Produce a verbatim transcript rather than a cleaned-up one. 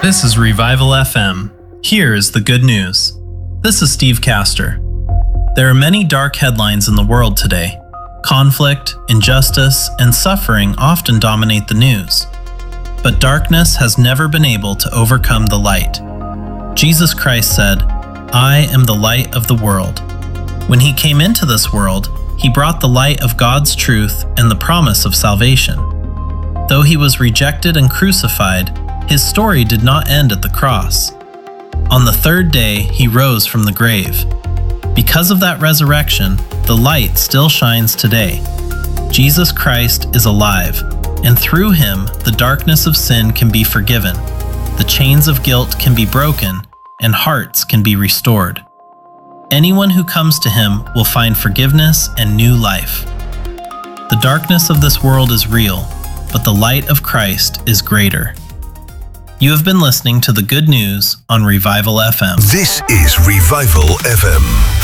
This is Revival F M. Here is the good news. This is Steve Castor. There are many dark headlines in the world today. Conflict, injustice, and suffering often dominate the news. But darkness has never been able to overcome the light. Jesus Christ said, "I am the light of the world." When he came into this world, he brought the light of God's truth and the promise of salvation. Though he was rejected and crucified, his story did not end at the cross. On the third day, he rose from the grave. Because of that resurrection, the light still shines today. Jesus Christ is alive, and through him, the darkness of sin can be forgiven, the chains of guilt can be broken, and hearts can be restored. Anyone who comes to him will find forgiveness and new life. The darkness of this world is real, but the light of Christ is greater. You have been listening to the good news on Revival F M. This is Revival F M.